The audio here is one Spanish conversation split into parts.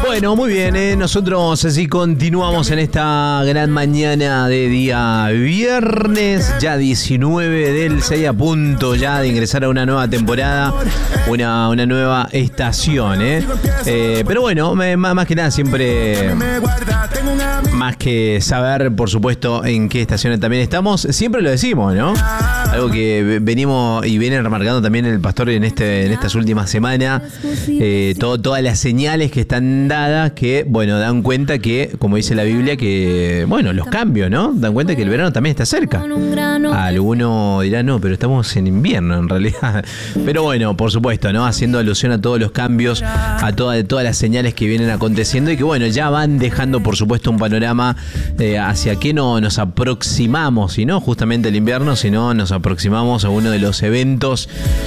Bueno, muy bien, nosotros así continuamos en esta gran mañana de día viernes, ya 19 del 6 a punto ya de ingresar a una nueva temporada, una nueva estación, pero bueno, más que nada siempre, más que saber, por supuesto, en qué estación también estamos, siempre lo decimos, ¿no? Algo que venimos y viene remarcando también el pastor en estas últimas semanas, todas las señales que están dadas, que, bueno, dan cuenta que, como dice la Biblia, que, bueno, los cambios, ¿no? Dan cuenta que el verano también está cerca. Alguno dirá, no, pero estamos en invierno, en realidad. Pero bueno, por supuesto, ¿no? Haciendo alusión a todos los cambios, a todas las señales que vienen aconteciendo y que, bueno, ya van dejando, por supuesto, un panorama hacia qué nos aproximamos, y no justamente el invierno, sino nos aproximamos a uno de los eventos,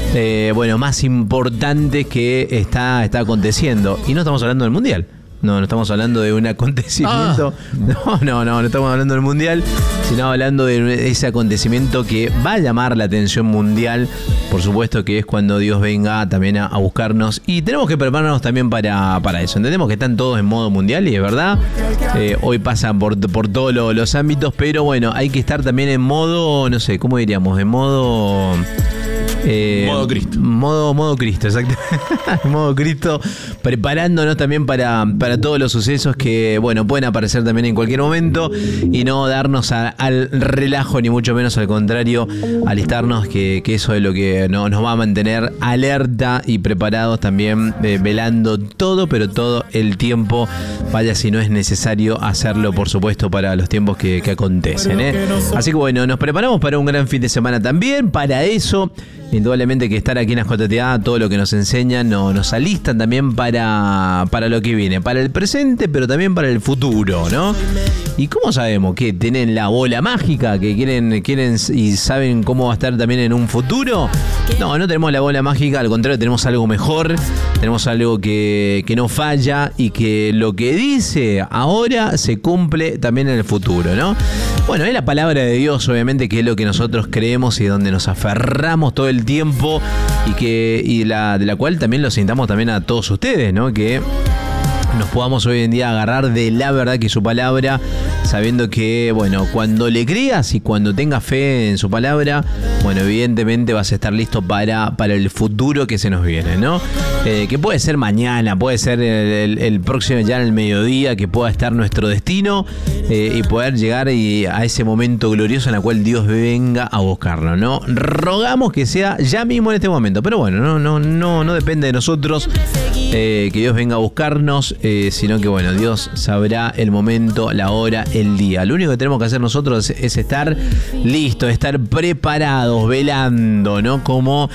más importantes que está aconteciendo. Y no estamos hablando del Mundial. No estamos hablando de un acontecimiento. No estamos hablando del Mundial, sino hablando de ese acontecimiento que va a llamar la atención mundial. Por supuesto que es cuando Dios venga también a buscarnos. Y tenemos que prepararnos también para eso. Entendemos que están todos en modo mundial y es verdad. Hoy pasan por todos los ámbitos, pero bueno, hay que estar también en modo, no sé, ¿cómo diríamos? En modo... modo Cristo. Modo Cristo, exacto. Modo Cristo, preparándonos también para todos los sucesos que, bueno, pueden aparecer también en cualquier momento y no darnos al relajo, ni mucho menos al contrario, alistarnos, que eso es lo que nos va a mantener alerta y preparados también, velando pero todo el tiempo, vaya si no es necesario hacerlo, por supuesto, para los tiempos que acontecen, Así que bueno, nos preparamos para un gran fin de semana también. Para eso, indudablemente que estar aquí en la JTA, todo lo que nos enseñan, nos alistan también para lo que viene, para el presente, pero también para el futuro, ¿no? ¿Y cómo sabemos que tienen la bola mágica, que quieren y saben cómo va a estar también en un futuro? No tenemos la bola mágica, al contrario, tenemos algo mejor, tenemos algo que no falla y que lo que dice ahora se cumple también en el futuro, ¿no? Bueno, es la palabra de Dios, obviamente, que es lo que nosotros creemos y donde nos aferramos todo el tiempo y de la cual también lo sintamos también a todos ustedes, ¿no? Que nos podamos hoy en día agarrar de la verdad que es su palabra, sabiendo que, bueno, cuando le creas y cuando tengas fe en su palabra, bueno, evidentemente vas a estar listo para el futuro que se nos viene, ¿no? Que puede ser mañana, puede ser el próximo, ya en el mediodía, que pueda estar nuestro destino y poder llegar a ese momento glorioso en el cual Dios venga a buscarnos, ¿no? Rogamos que sea ya mismo en este momento, pero bueno, no depende de nosotros que Dios venga a buscarnos, sino que, bueno, Dios sabrá el momento, la hora, el día. Lo único que tenemos que hacer nosotros es estar listos, estar preparados, velando, no como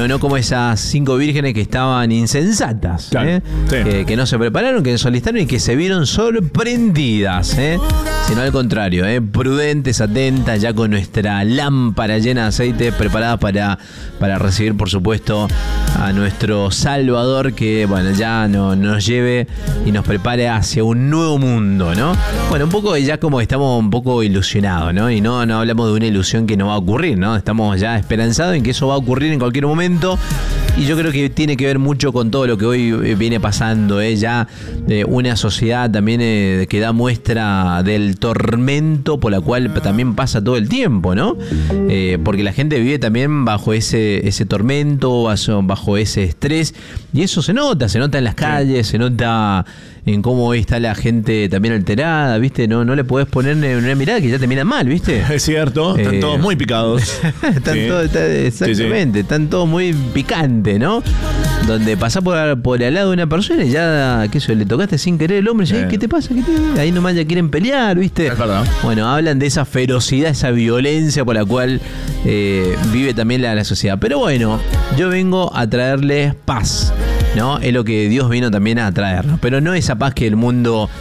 esas 5 vírgenes que estaban insensatas, claro, sí. que no se prepararon, que no se alistaron y que se vieron sorprendidas, sino al contrario, prudentes, atentas, ya con nuestra lámpara llena de aceite, preparadas para recibir, por supuesto, a nuestro Salvador, que, bueno, ya nos lleve y nos prepare hacia un nuevo mundo, ¿no? Bueno, un poco ya como estamos un poco ilusionados, ¿no? Y no hablamos de una ilusión que no va a ocurrir, ¿no? Estamos ya esperanzados en que eso va a ocurrir en cualquier momento. Y yo creo que tiene que ver mucho con todo lo que hoy viene pasando, ya una sociedad también que da muestra del tormento por la cual también pasa todo el tiempo, ¿no? Porque la gente vive también bajo ese tormento, bajo ese estrés, y eso se nota en las calles, se nota en cómo hoy está la gente también alterada, ¿viste? No le podés poner una mirada que ya te miran mal, ¿viste? Es cierto, están todos muy picados. Exactamente, están todos muy picantes, ¿no? Donde pasás por al lado de una persona y ya, qué sé, le tocaste sin querer el hombre, y ¿qué te pasa? Ahí nomás ya quieren pelear, ¿viste? Es verdad. Bueno, hablan de esa ferocidad, esa violencia por la cual vive también la sociedad. Pero bueno, yo vengo a traerles paz, ¿no? Es lo que Dios vino también a traernos, pero no esa paz que el mundo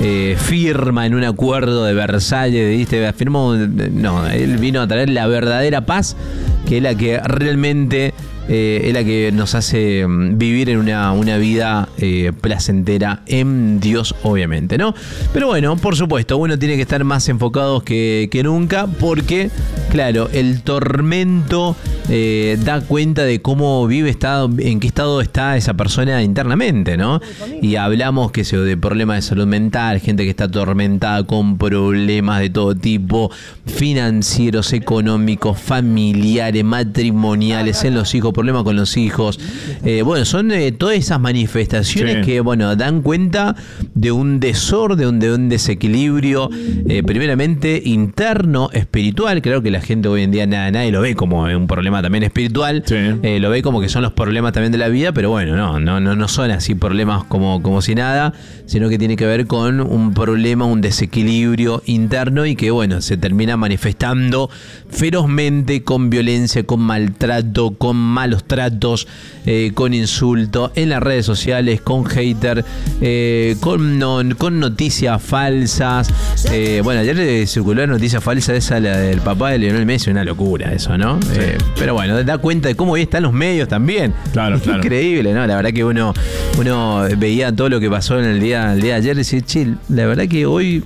firma en un acuerdo de Versalles, ¿viste? No, Él vino a traer la verdadera paz, que es la que realmente es la que nos hace vivir en una vida placentera en Dios, obviamente, ¿no? Pero bueno, por supuesto, uno tiene que estar más enfocado que nunca, porque, claro, el tormento da cuenta de cómo vive, en qué estado está esa persona internamente, ¿no? Y hablamos de problemas de salud mental, gente que está atormentada con problemas de todo tipo, financieros, económicos, familiares, matrimoniales, en los hijos, problemas con los hijos. Bueno, son todas esas manifestaciones que, bueno, dan cuenta de un desorden, de un desequilibrio, primeramente interno, espiritual. Creo que la gente hoy en día nadie lo ve como un problema también espiritual, lo ve como que son los problemas también de la vida, pero bueno, no son así problemas como si nada, sino que tiene que ver con un problema, un desequilibrio interno, y que, bueno, se termina manifestando ferozmente con violencia, con maltrato, con malos tratos, con insultos en las redes sociales, con hater, con noticias falsas. Bueno, ayer circuló la noticia falsa esa, la del papá de Lionel Messi, una locura eso, ¿no? Sí. Pero bueno, da cuenta de cómo hoy están los medios también. Claro. Increíble, ¿no? La verdad que uno veía todo lo que pasó en el día de ayer y decía, che, la verdad que hoy,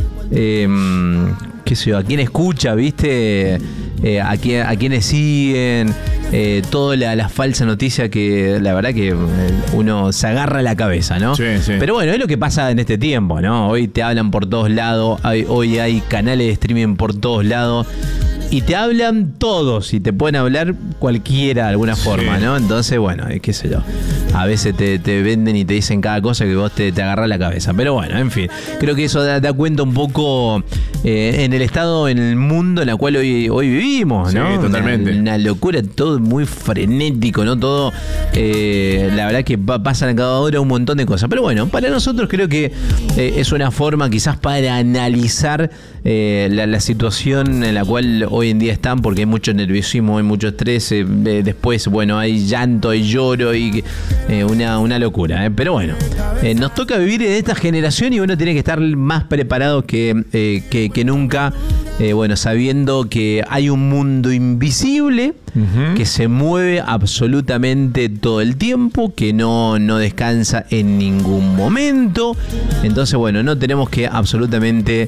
qué sé yo, a quién escucha, ¿viste? A quienes siguen, toda la falsa noticia, que la verdad que uno se agarra la cabeza, ¿no? Sí. Pero bueno, es lo que pasa en este tiempo, ¿no? Hoy te hablan por todos lados, hoy hay canales de streaming por todos lados, y te hablan todos, y te pueden hablar cualquiera de alguna forma, ¿no? Entonces, bueno, qué sé yo, a veces te venden y te dicen cada cosa que vos te agarrás la cabeza. Pero bueno, en fin, creo que eso da cuenta un poco en el estado, en el mundo en el cual hoy vivimos, ¿no? Sí, totalmente. Una locura, todo muy frenético, ¿no? Todo, la verdad que pasan a cada hora un montón de cosas. Pero bueno, para nosotros creo que es una forma quizás para analizar la situación en la cual hoy en día están, porque hay mucho nerviosismo, hay mucho estrés, después, bueno, hay llanto, hay lloro, y una locura, pero bueno, nos toca vivir en esta generación, y uno tiene que estar más preparado que nunca, bueno, sabiendo que hay un mundo invisible que se mueve absolutamente todo el tiempo, que no descansa en ningún momento. Entonces, bueno, no tenemos que absolutamente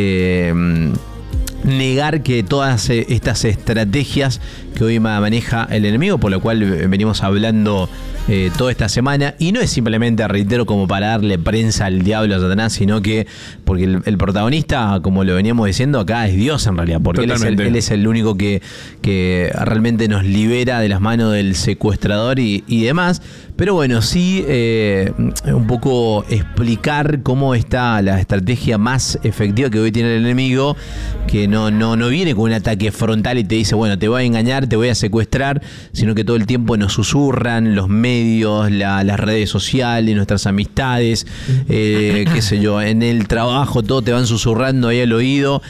negar que todas estas estrategias que hoy maneja el enemigo, por lo cual venimos hablando toda esta semana, y no es simplemente, reitero, como para darle prensa al diablo, a Satanás, sino que porque el protagonista, como lo veníamos diciendo acá, es Dios en realidad, porque él es el único que realmente nos libera de las manos del secuestrador y demás. Pero bueno, sí, un poco explicar cómo está la estrategia más efectiva que hoy tiene el enemigo, que no viene con un ataque frontal y te dice, bueno, te voy a engañar, te voy a secuestrar, sino que todo el tiempo nos susurran los medios, las redes sociales, nuestras amistades, qué sé yo, en el trabajo, todo te van susurrando ahí al oído,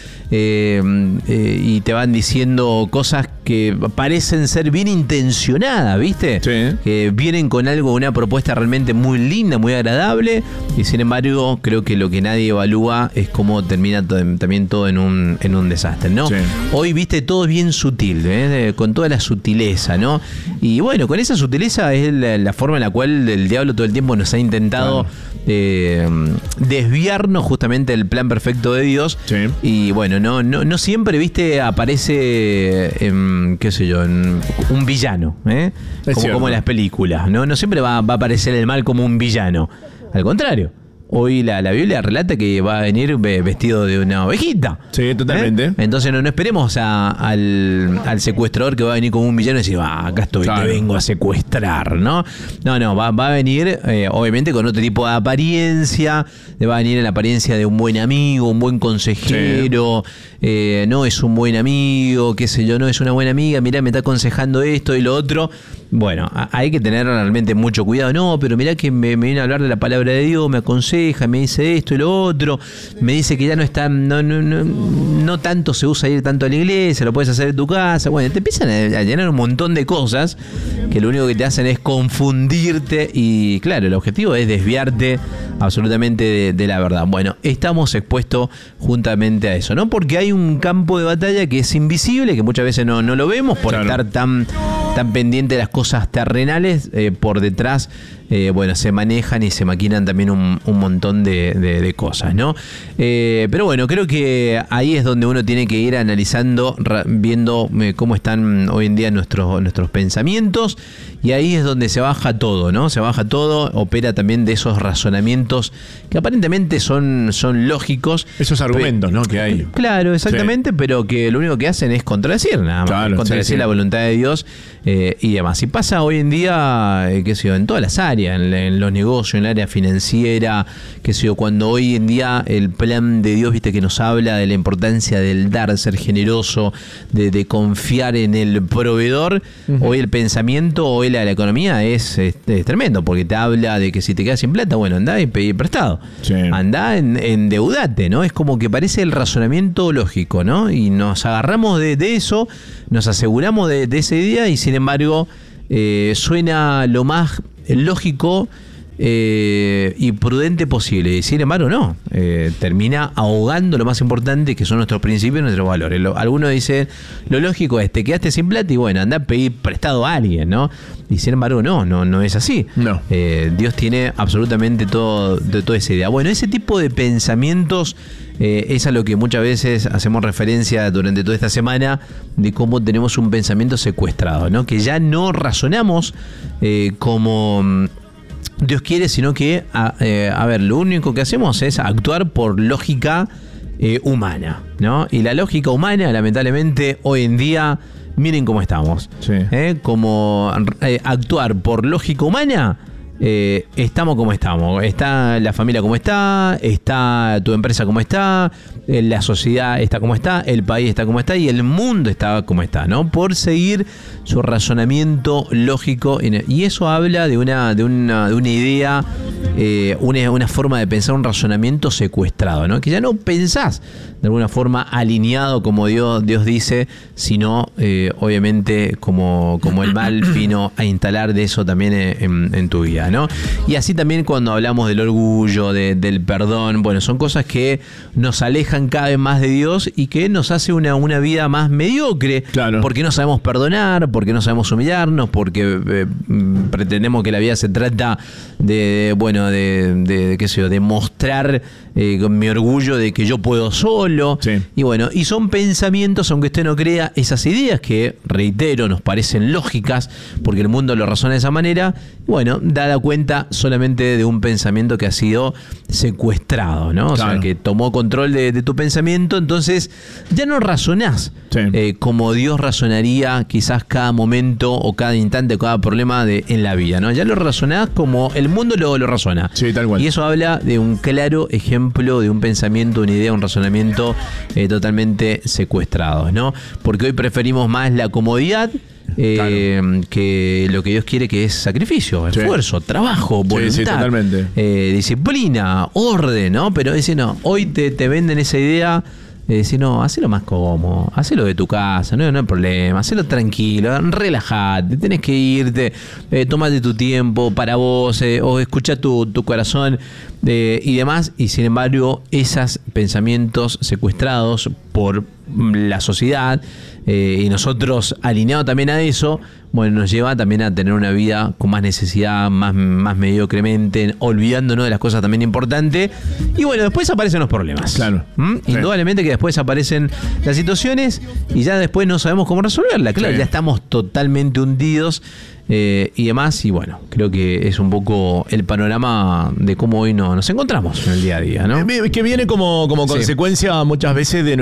y te van diciendo cosas que parecen ser bien intencionadas, ¿viste? Sí. Que vienen con algo, una propuesta realmente muy linda, muy agradable, y sin embargo creo que lo que nadie evalúa es cómo termina también todo en un desastre, ¿no? Sí. Hoy, viste, todo bien sutil, con toda la sutileza, ¿no? Y bueno, con esa sutileza es la forma en la cual el diablo todo el tiempo nos ha intentado desviarnos justamente del plan perfecto de Dios. Sí. Y bueno, no siempre, viste, aparece qué sé yo, en un villano, como en las películas, ¿no? No siempre va a aparecer el mal como un villano. Al contrario, hoy la Biblia relata que va a venir vestido de una ovejita. Sí, totalmente. Entonces no esperemos al secuestrador que va a venir como un villano y decir, acá estoy, claro, te vengo a secuestrar, ¿no? No, va a venir obviamente con otro tipo de apariencia, va a venir en la apariencia de un buen amigo, un buen consejero, no es un buen amigo, qué sé yo, no es una buena amiga, mirá, me está aconsejando esto y lo otro. Bueno, hay que tener realmente mucho cuidado. No, pero mirá que me viene a hablar de la palabra de Dios, me aconseja, me dice esto y lo otro, me dice que ya no está, no tanto se usa ir tanto a la iglesia, lo puedes hacer en tu casa. Bueno, te empiezan a llenar un montón de cosas que lo único que te hacen es confundirte, y claro, el objetivo es desviarte absolutamente de la verdad. Bueno, estamos expuestos juntamente a eso, ¿no? Porque hay un campo de batalla que es invisible, que muchas veces no lo vemos por estar tan tan pendiente de las cosas terrenales, por detrás, bueno, se manejan y se maquinan también un montón de cosas, ¿no? Pero bueno, creo que ahí es donde uno tiene que ir analizando, viendo cómo están hoy en día nuestros pensamientos, y ahí es donde se baja todo, ¿no? Se baja todo, opera también de esos razonamientos que aparentemente son lógicos. Esos argumentos, ¿no? Que hay. Claro, exactamente, sí. Pero que lo único que hacen es contradecir, nada más. Claro, contradecir la voluntad de Dios y demás. Y pasa hoy en día, qué sé yo, en todas las áreas, en los negocios, en el área financiera, qué sé yo, cuando hoy en día el plan de Dios, viste, que nos habla de la importancia del dar, ser generoso, de confiar en el proveedor. Hoy el pensamiento, hoy la economía es tremendo, porque te habla de que si te quedas sin plata, bueno, andá y pedí prestado. Sí. Andá endeudate, ¿no? Es como que parece el razonamiento lógico, ¿no? Y nos agarramos de eso, nos aseguramos de esa idea, y sin embargo suena lo más lógico y prudente posible, y sin embargo no, termina ahogando lo más importante, que son nuestros principios y nuestros valores. Algunos dicen, lo lógico es, te quedaste sin plata y bueno, andá a pedir prestado a alguien, ¿no? Y sin embargo no es así. No. Dios tiene absolutamente toda esa idea. Bueno, ese tipo de pensamientos es a lo que muchas veces hacemos referencia durante toda esta semana, de cómo tenemos un pensamiento secuestrado, ¿no? Que ya no razonamos como Dios quiere, sino que, a ver, lo único que hacemos es actuar por lógica humana, ¿no? Y la lógica humana, lamentablemente, hoy en día, miren cómo estamos. Sí. Como actuar por lógica humana, estamos como estamos. Está la familia como está tu empresa como está, la sociedad está como está, el país está como está y el mundo está como está, ¿no? Por seguir su razonamiento lógico, y eso habla de una idea, una forma de pensar, un razonamiento secuestrado, ¿no? Que ya no pensás de alguna forma alineado como Dios dice, sino obviamente como el mal vino a instalar de eso también en tu vida, ¿no? Y así también cuando hablamos del orgullo, del perdón, bueno, son cosas que nos alejan cada vez más de Dios y que nos hace una vida más mediocre. Claro. Porque no sabemos perdonar, porque no sabemos humillarnos, porque pretendemos que la vida se trata de qué sé yo, de mostrar con mi orgullo de que yo puedo solo. Sí. Y bueno, y son pensamientos, aunque usted no crea, esas ideas que, reitero, nos parecen lógicas porque el mundo lo razona de esa manera. Bueno, da cuenta solamente de un pensamiento que ha sido secuestrado, ¿no? Claro. O sea, que tomó control de tu pensamiento. Entonces ya no razonás como Dios razonaría quizás cada momento o cada instante o cada problema en la vida, ¿no? Ya lo razonás como el mundo lo razona. Sí, tal cual. Y eso habla de un claro ejemplo de un pensamiento, una idea, un razonamiento totalmente secuestrado, ¿no? Porque hoy preferimos más la comodidad que lo que Dios quiere, que es sacrificio, esfuerzo, trabajo, voluntad, disciplina, orden, ¿no? Pero dice, no, hoy te venden esa idea de decir, no, hacelo más cómodo, hacelo de tu casa, no hay problema, hacelo tranquilo, relajate, tenés que irte, tomate tu tiempo para vos, o escucha tu corazón y demás. Y sin embargo, esos pensamientos secuestrados por la sociedad y nosotros alineados también a eso, bueno, nos lleva también a tener una vida con más necesidad, más mediocremente, olvidándonos de las cosas también importantes. Y bueno, después aparecen los problemas. Claro. Indudablemente que después aparecen las situaciones y ya después no sabemos cómo resolverla. Claro, ya estamos totalmente hundidos y demás. Y bueno, creo que es un poco el panorama de cómo hoy nos encontramos en el día a día, ¿no? Que viene como consecuencia muchas veces de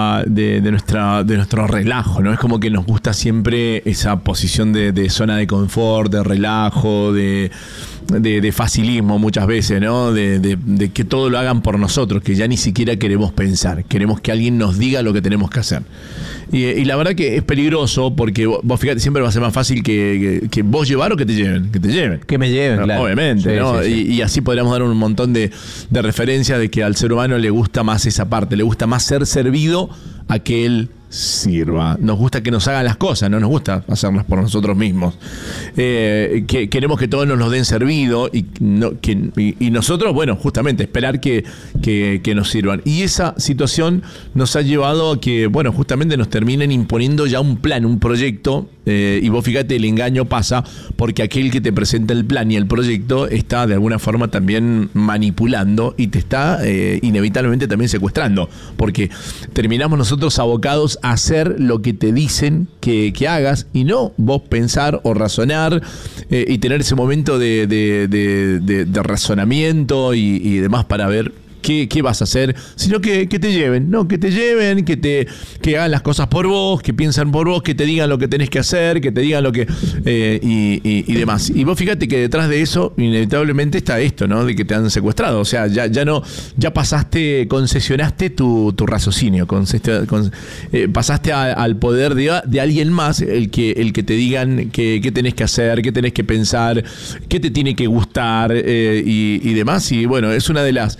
nuestro relajo, ¿no? Es como que nos gusta siempre esa posición de zona de confort, de relajo, de facilismo muchas veces, ¿no? De que todo lo hagan por nosotros, que ya ni siquiera queremos pensar, queremos que alguien nos diga lo que tenemos que hacer. Y la verdad que es peligroso, porque vos fíjate, siempre va a ser más fácil que vos llevar o que te lleven. Que me lleven, claro. Obviamente, ¿no? Sí. Y así podríamos dar un montón de referencias de que al ser humano le gusta más esa parte, le gusta más ser servido a que él sirva. Nos gusta que nos hagan las cosas, no nos gusta hacerlas por nosotros mismos. Queremos que todos nos den servido y nosotros, bueno, justamente esperar que nos sirvan. Y esa situación nos ha llevado a que, bueno, justamente nos terminen imponiendo ya un plan, un proyecto Y vos fíjate, el engaño pasa porque aquel que te presenta el plan y el proyecto está de alguna forma también manipulando y te está inevitablemente también secuestrando, porque terminamos nosotros abocados a hacer lo que te dicen que hagas y no vos pensar o razonar y tener ese momento de razonamiento y demás para ver qué vas a hacer, sino que te lleven, ¿no? Que te lleven, que hagan las cosas por vos, que piensan por vos, que te digan lo que tenés que hacer, que te digan lo que y demás. Y vos fíjate que detrás de eso inevitablemente está esto, ¿no? De que te han secuestrado. O sea, ya pasaste, concesionaste tu raciocinio, pasaste al poder de alguien más, el que te digan qué tenés que hacer, qué tenés que pensar, qué te tiene que gustar y demás. Y bueno, es una de las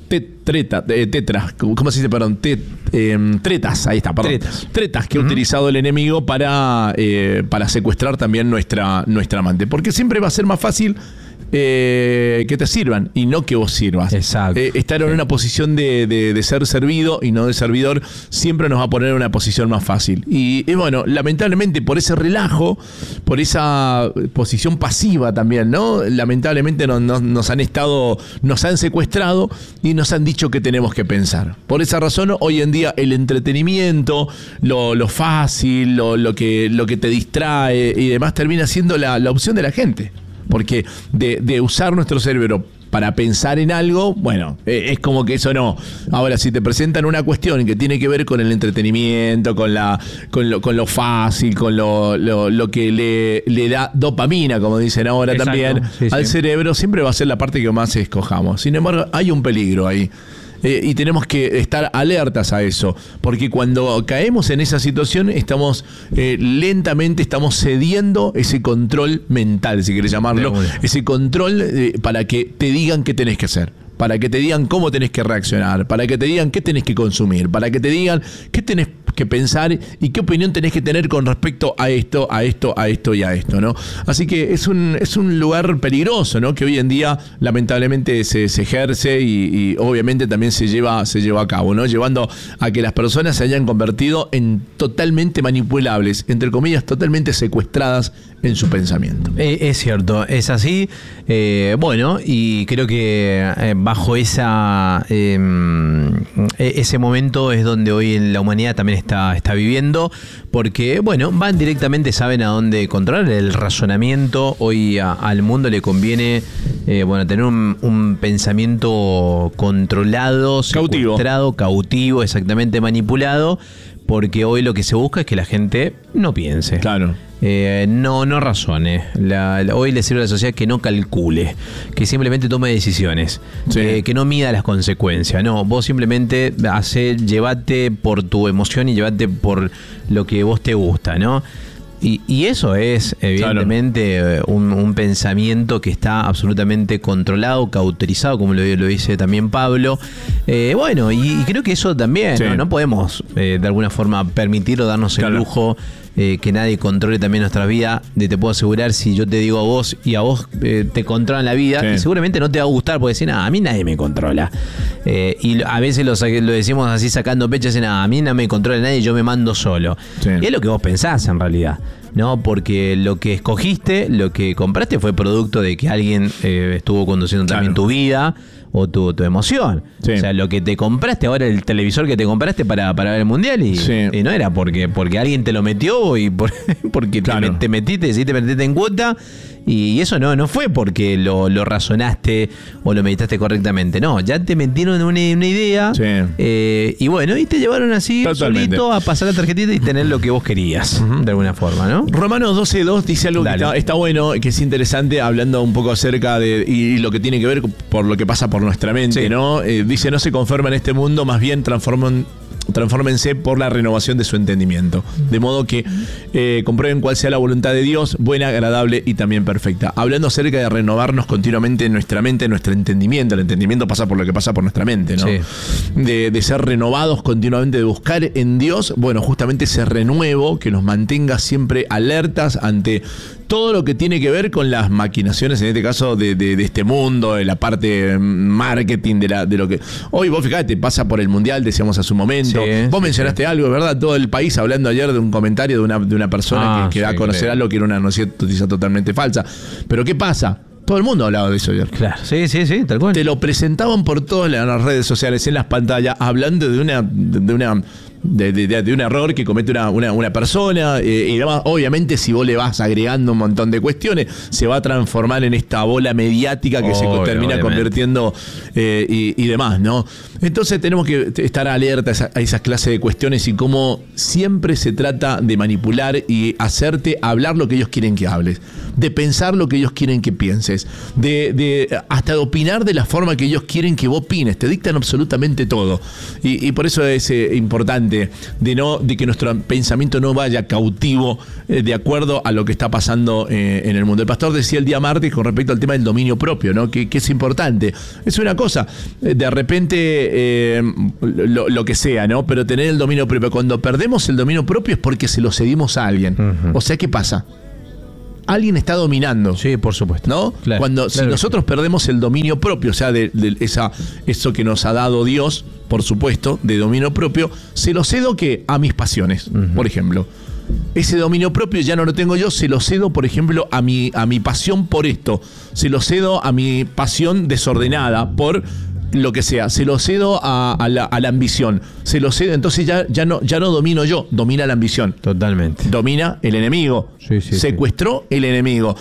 ¿cómo se dice? Perdón, tretas, ahí está, perdón. Tretas que ha utilizado el enemigo para secuestrar también nuestra amante. Porque siempre va a ser más fácil que te sirvan y no que vos sirvas. Exacto. Estar en una posición de ser servido y no de servidor siempre nos va a poner en una posición más fácil. Y bueno, lamentablemente por ese relajo, por esa posición pasiva también, ¿no? Lamentablemente nos han secuestrado y nos han dicho que tenemos que pensar. Por esa razón, hoy en día el entretenimiento, lo fácil, lo que te distrae y demás termina siendo la opción de la gente. Porque de usar nuestro cerebro para pensar en algo, bueno, es como que eso no. Ahora, si te presentan una cuestión que tiene que ver con el entretenimiento, con lo fácil, con lo que le da dopamina, como dicen ahora. Exacto, también, al cerebro, siempre va a ser la parte que más escojamos. Sin embargo, hay un peligro ahí. Y tenemos que estar alertas a eso, porque cuando caemos en esa situación estamos lentamente cediendo ese control mental, si querés llamarlo, ese control para que te digan qué tenés que hacer, para que te digan cómo tenés que reaccionar, para que te digan qué tenés que consumir, para que te digan qué tenés que pensar y qué opinión tenés que tener con respecto a esto y a esto, ¿no? Así que es un lugar peligroso, ¿no? Que hoy en día lamentablemente se ejerce y obviamente también se lleva a cabo, ¿no? Llevando a que las personas se hayan convertido en totalmente manipulables, entre comillas, totalmente secuestradas en su pensamiento. Es cierto, es así. Bueno, y creo que bajo ese momento es donde hoy en la humanidad también está viviendo, porque, bueno, van directamente, saben a dónde controlar el razonamiento. Hoy al mundo le conviene, tener un pensamiento controlado, secuestrado, cautivo, exactamente, manipulado, porque hoy lo que se busca es que la gente no piense. Claro. No razone. Hoy le sirve a la sociedad que no calcule, que simplemente tome decisiones, sí. Que no mida las consecuencias. No, vos simplemente llévate por tu emoción y llévate por lo que vos te gusta, ¿no? Y eso es, evidentemente, claro, un pensamiento que está absolutamente controlado, cauterizado, como lo dice también Pablo. Bueno, y creo que eso también, sí, no podemos de alguna forma permitir o darnos el lujo que nadie controle también nuestra vida. Te puedo asegurar, si yo te digo a vos y a vos te controlan la vida, sí, y seguramente no te va a gustar porque decís, a mí nadie me controla. Y a veces lo decimos así sacando pecho, dicen, a mí no me controla nadie, yo me mando solo. Sí. Y es lo que vos pensás en realidad, ¿no? Porque lo que escogiste, lo que compraste fue producto de que alguien estuvo conduciendo también tu vida o tu emoción. Sí. O sea, lo que te compraste ahora, el televisor que te compraste para ver el mundial, y no era porque alguien te lo metió y porque te metiste, decidiste meterte en cuota, y eso no fue porque lo razonaste o lo meditaste correctamente. No, ya te metieron una idea, sí, y bueno, y te llevaron así solito a pasar la tarjetita y tener lo que vos querías, de alguna forma, ¿no? Romanos 12:2 dice algo que está bueno, que es interesante, hablando un poco acerca de y lo que tiene que ver por lo que pasa por nuestra mente, sí, ¿no? Dice, no se conformen en este mundo, más bien transfórmense por la renovación de su entendimiento, de modo que comprueben cuál sea la voluntad de Dios, buena, agradable y también perfecta. Hablando acerca de renovarnos continuamente en nuestra mente, en nuestro entendimiento. El entendimiento pasa por lo que pasa por nuestra mente, ¿no? Sí. De ser renovados continuamente, de buscar en Dios, bueno, justamente ese renuevo que nos mantenga siempre alertas ante todo lo que tiene que ver con las maquinaciones, en este caso, de este mundo, de la parte marketing, de lo que... Hoy vos fijate, pasa por el Mundial, decíamos hace un momento. Vos mencionaste algo, ¿verdad? Todo el país hablando ayer de un comentario de una persona que da a conocer algo que era una noticia totalmente falsa. Pero ¿qué pasa? Todo el mundo hablaba de eso ayer. Claro, sí, tal cual. Te lo presentaban por todas las redes sociales, en las pantallas, hablando de un error que comete una persona, y además, obviamente, si vos le vas agregando un montón de cuestiones, se va a transformar en esta bola mediática que se termina convirtiendo y demás, ¿no? Entonces tenemos que estar alerta a esas clases de cuestiones y cómo siempre se trata de manipular y hacerte hablar lo que ellos quieren que hables, de pensar lo que ellos quieren que pienses, hasta de opinar de la forma que ellos quieren que vos opines. Te dictan absolutamente todo. Y por eso es importante de que nuestro pensamiento no vaya cautivo de acuerdo a lo que está pasando en el mundo. El pastor decía el día martes con respecto al tema del dominio propio, ¿no? Que es importante. Es una cosa, de repente lo que sea, ¿no? Pero tener el dominio propio. Cuando perdemos el dominio propio es porque se lo cedimos a alguien. O sea, ¿qué pasa? Alguien está dominando. Sí, por supuesto. ¿No? Claro, si nosotros perdemos el dominio propio, o sea, eso que nos ha dado Dios, por supuesto, de dominio propio, se lo cedo a mis pasiones, por ejemplo. Ese dominio propio ya no lo tengo yo, se lo cedo, por ejemplo, a mi pasión por esto. Se lo cedo a mi pasión desordenada por lo que sea, se lo cedo a la ambición, se lo cedo, entonces ya no domino yo, domina la ambición. Totalmente. Domina el enemigo. Secuestró el enemigo.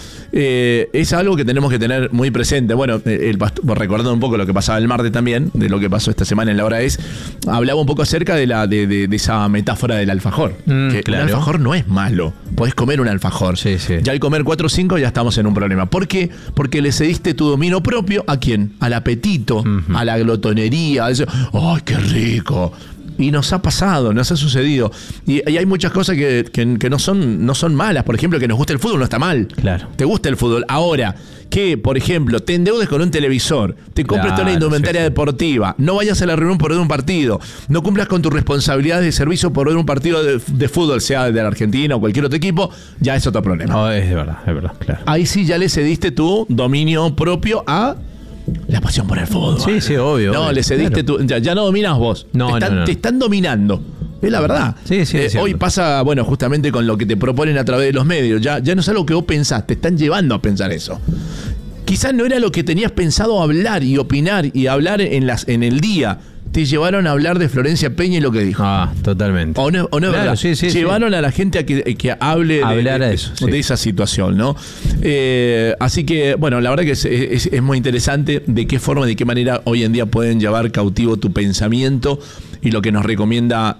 Es algo que tenemos que tener muy presente. Bueno, el pastor, recordando un poco lo que pasaba el martes también, de lo que pasó esta semana en la hora hablaba un poco acerca de esa metáfora del alfajor. Que claro. Un alfajor no es malo. Podés comer un alfajor. Ya al comer 4 o 5 ya estamos en un problema. ¿Por qué? Porque le cediste tu dominio propio ¿a quién? Al apetito, a la glotonería, a eso. ¡Ay, qué rico! Y nos ha pasado, nos ha sucedido. Y hay muchas cosas que no son malas. Por ejemplo, que nos guste el fútbol no está mal. Claro. Te gusta el fútbol. Ahora, que, por ejemplo, te endeudes con un televisor, te compres toda la indumentaria deportiva, no vayas a la reunión por ver un partido, no cumplas con tus responsabilidades de servicio por ver un partido de fútbol, sea de la Argentina o cualquier otro equipo, ya es otro problema. No, es verdad, claro. Ahí sí ya le cediste tu dominio propio a la pasión por el fútbol. Sí, obvio. No, obvio, le cediste ya no dominas vos. Te están dominando. Es la verdad. Sí, hoy pasa, bueno, justamente con lo que te proponen a través de los medios. Ya no es algo que vos pensás, te están llevando a pensar eso. Quizás no era lo que tenías pensado hablar y opinar y hablar en el día. Te llevaron a hablar de Florencia Peña y lo que dijo. Totalmente. ¿O no es verdad? Sí, llevaron a la gente a que hable de esa situación, ¿no? Así que, bueno, la verdad que es muy interesante de qué forma, de qué manera hoy en día pueden llevar cautivo tu pensamiento y lo que nos recomienda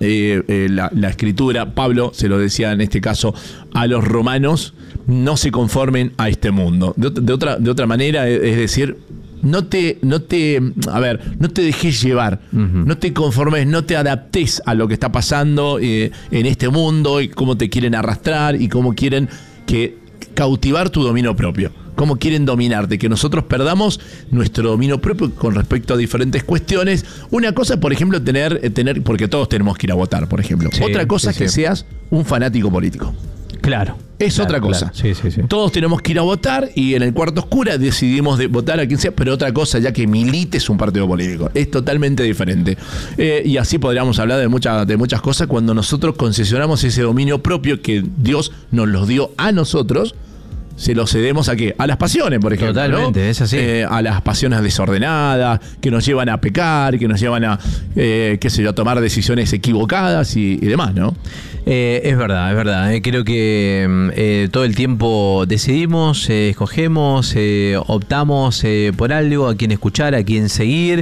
la Escritura. Pablo se lo decía en este caso a los romanos: no se conformen a este mundo. De otra manera, es decir, no te dejes llevar, no te conformes, no te adaptes a lo que está pasando en este mundo y cómo te quieren arrastrar y cómo quieren cautivar tu dominio propio, cómo quieren dominarte, que nosotros perdamos nuestro dominio propio con respecto a diferentes cuestiones. Una cosa, por ejemplo, tener porque todos tenemos que ir a votar, por ejemplo. Otra cosa es que seas un fanático político. Claro. Es otra cosa. Claro. Sí. Todos tenemos que ir a votar y en el cuarto oscura decidimos votar a quien sea, pero otra cosa ya que milites un partido político. Es totalmente diferente. Y así podríamos hablar de muchas cosas cuando nosotros concesionamos ese dominio propio que Dios nos los dio a nosotros. Se lo cedemos ¿a qué? A las pasiones, por ejemplo. Totalmente, ¿no? Es así. A las pasiones desordenadas, que nos llevan a pecar, que nos llevan a, a tomar decisiones equivocadas y demás, ¿no? Es verdad. Creo que todo el tiempo decidimos, escogemos, optamos por algo, a quién escuchar, a quién seguir.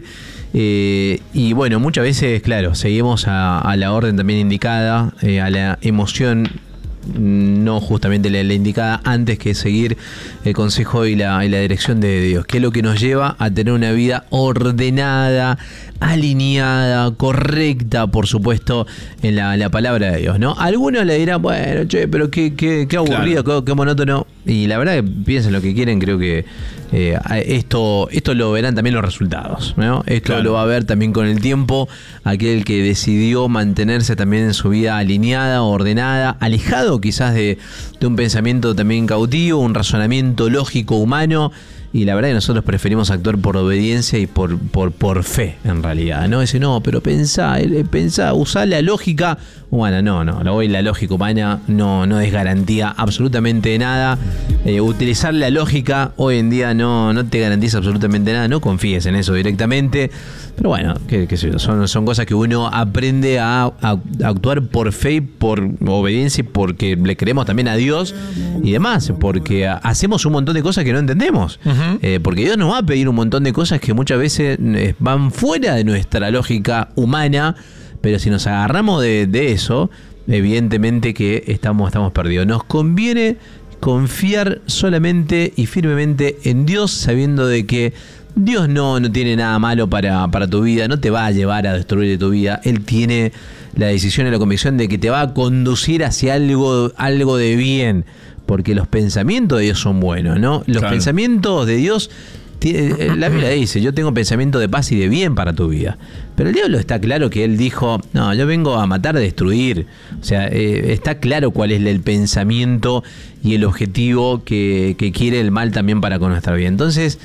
Y bueno, muchas veces, claro, seguimos a la orden también indicada, a la emoción no justamente la indicada, antes que seguir el consejo y la dirección de Dios, que es lo que nos lleva a tener una vida ordenada, alineada, correcta, por supuesto, en la palabra de Dios, ¿no? Algunos le dirán, bueno, pero qué aburrido, claro, qué monótono. Y la verdad que piensen lo que quieren, creo que Esto lo verán también los resultados, ¿no? Esto lo va a ver también con el tiempo aquel que decidió mantenerse también en su vida alineada, ordenada, alejado quizás de un pensamiento también cautivo, un razonamiento lógico humano. Y la verdad que nosotros preferimos actuar por obediencia y por fe, en realidad, ¿no? Dice, no, pero pensá, usá la lógica humana. No, la lógica humana no es garantía absolutamente de nada. Utilizar la lógica hoy en día no te garantiza absolutamente nada. No confíes en eso directamente. Pero bueno, qué sé yo, son cosas que uno aprende a actuar por fe y por obediencia y porque le creemos también a Dios y demás. Porque hacemos un montón de cosas que no entendemos. Porque Dios nos va a pedir un montón de cosas que muchas veces van fuera de nuestra lógica humana, pero si nos agarramos de eso, evidentemente que estamos perdidos. Nos conviene confiar solamente y firmemente en Dios, sabiendo de que Dios no tiene nada malo para tu vida, no te va a llevar a destruir tu vida. Él tiene la decisión y la convicción de que te va a conducir hacia algo de bien. Porque los pensamientos de Dios son buenos, ¿no? Los pensamientos de Dios, la Biblia dice, yo tengo pensamiento de paz y de bien para tu vida. Pero el diablo está claro que él dijo, no, yo vengo a matar, a destruir. O sea, está claro cuál es el pensamiento y el objetivo que quiere el mal también para con nuestra vida. Entonces,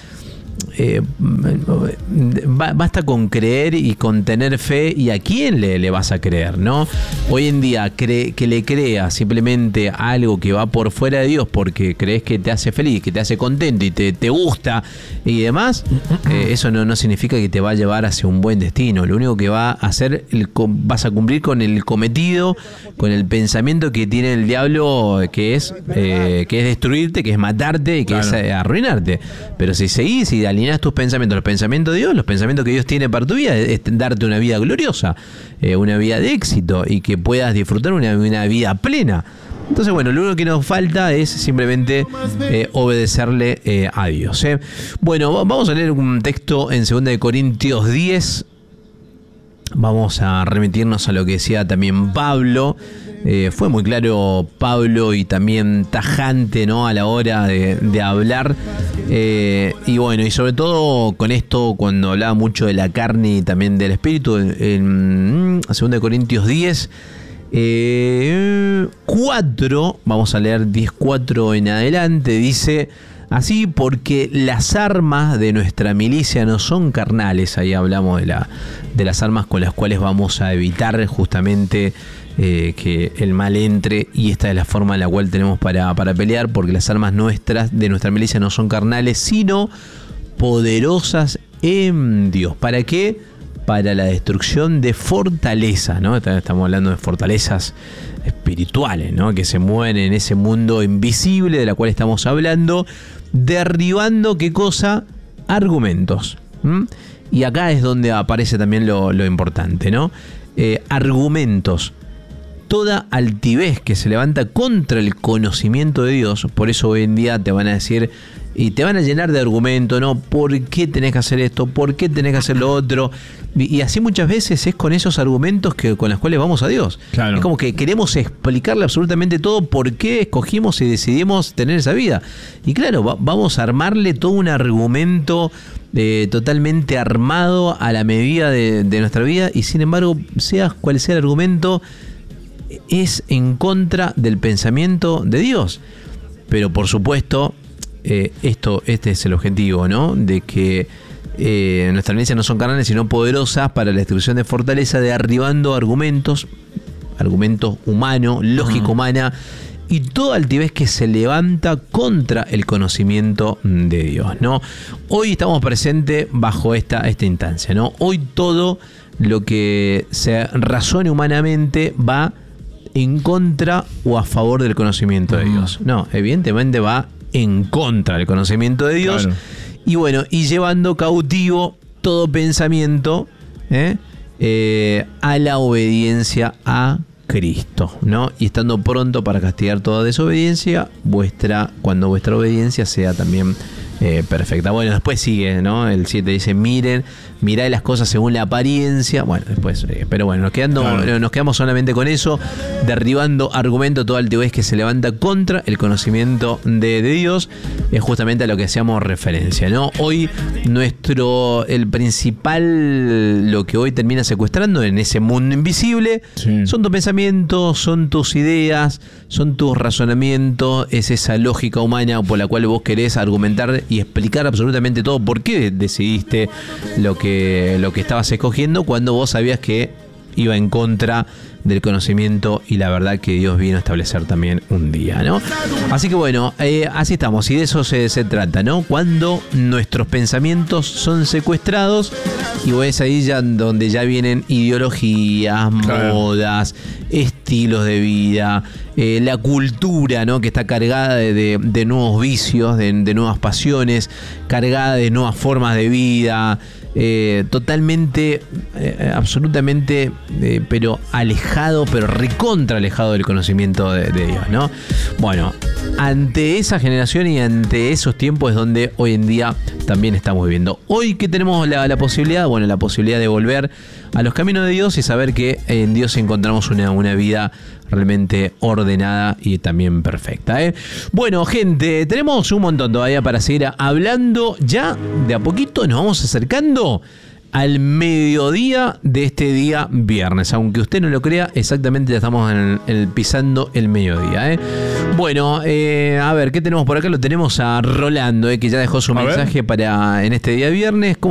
basta con creer y con tener fe. ¿Y a quién le vas a creer, no? Hoy en día que le creas simplemente algo que va por fuera de Dios porque crees que te hace feliz, que te hace contento y te gusta y demás, eso no significa que te va a llevar hacia un buen destino. Lo único que va a hacer, vas a cumplir con el cometido, con el pensamiento que tiene el diablo, que es destruirte, que es matarte y que es arruinarte. Pero si seguís y alineás tus pensamientos, los pensamientos de Dios, los pensamientos que Dios tiene para tu vida, es darte una vida gloriosa, una vida de éxito y que puedas disfrutar una vida plena. Entonces, bueno, lo único que nos falta es simplemente obedecerle a Dios. Bueno, vamos a leer un texto en 2 Corintios 10. Vamos a remitirnos a lo que decía también Pablo. Fue muy claro Pablo y también tajante, ¿no?, a la hora de hablar. Y bueno, y sobre todo con esto, cuando hablaba mucho de la carne y también del espíritu, en 2 Corintios 10, 4, vamos a leer 10:4 en adelante, dice así: porque las armas de nuestra milicia no son carnales. Ahí hablamos de las armas con las cuales vamos a evitar justamente que el mal entre, y esta es la forma en la cual tenemos para pelear, porque las armas de nuestra milicia no son carnales, sino poderosas en Dios. ¿Para qué? Para la destrucción de fortalezas, ¿no? Estamos hablando de fortalezas espirituales, ¿no?, que se mueven en ese mundo invisible de la cual estamos hablando, derribando, ¿qué cosa? Argumentos. Y acá es donde aparece también lo importante, ¿no? Argumentos. Toda altivez que se levanta contra el conocimiento de Dios. Por eso hoy en día te van a decir y te van a llenar de argumentos, ¿no? ¿Por qué tenés que hacer esto? ¿Por qué tenés que hacer lo otro? Y así muchas veces es con esos argumentos con los cuales vamos a Dios. Claro. Es como que queremos explicarle absolutamente todo por qué escogimos y decidimos tener esa vida. Y claro, vamos a armarle todo un argumento totalmente armado a la medida de nuestra vida, y sin embargo, sea cual sea el argumento, es en contra del pensamiento de Dios. Pero por supuesto, este es el objetivo, ¿no? De que nuestras milicias no son carnales sino poderosas para la destrucción de fortaleza, derribando argumentos humanos, lógica humana, y toda altivez que se levanta contra el conocimiento de Dios, ¿no? Hoy estamos presentes bajo esta instancia, ¿no? Hoy todo lo que se razone humanamente va en contra o a favor del conocimiento de Dios. No, evidentemente va en contra del conocimiento de Dios. Claro. Y bueno, y llevando cautivo todo pensamiento a la obediencia a Cristo, ¿no? Y estando pronto para castigar toda desobediencia cuando vuestra obediencia sea también perfecta. Bueno, después sigue, ¿no? El 7 dice, mirá las cosas según la apariencia. Bueno, después, pero bueno, nos quedamos solamente con eso, derribando argumento, toda altivez que se levanta contra el conocimiento de Dios, es justamente a lo que hacíamos referencia, ¿no? Hoy el principal, lo que hoy termina secuestrando en ese mundo invisible, son tus pensamientos, son tus ideas, son tus razonamientos, es esa lógica humana por la cual vos querés argumentar y explicar absolutamente todo por qué decidiste lo que estabas escogiendo cuando vos sabías que iba en contra del conocimiento y la verdad que Dios vino a establecer también un día, ¿no? Así que bueno, así estamos y de eso se trata, ¿no? Cuando nuestros pensamientos son secuestrados y vos es ahí ya donde ya vienen ideologías, modas, estilos de vida, la cultura, ¿no? Que está cargada de nuevos vicios, de nuevas pasiones, cargada de nuevas formas de vida, totalmente, absolutamente, pero alejado, pero recontra alejado del conocimiento de Dios, ¿no? Bueno, ante esa generación y ante esos tiempos es donde hoy en día también estamos viviendo. Hoy que tenemos la posibilidad, bueno, la posibilidad de volver a los caminos de Dios y saber que en Dios encontramos una vida realmente ordenada y también perfecta, ¿eh? Bueno, gente, tenemos un montón todavía para seguir hablando. Ya de a poquito nos vamos acercando al mediodía de este día viernes. Aunque usted no lo crea, exactamente ya estamos pisando el mediodía, ¿eh? Bueno, a ver, ¿qué tenemos por acá? Lo tenemos a Rolando, que ya dejó su mensaje en este día viernes. ¿Cómo